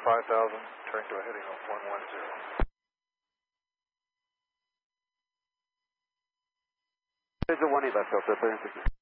turn to a heading of 110. There's a 18 left, Delta, 36.